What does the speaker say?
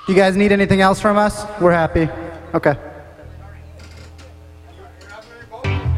You guys need anything else from us? We're happy. Okay.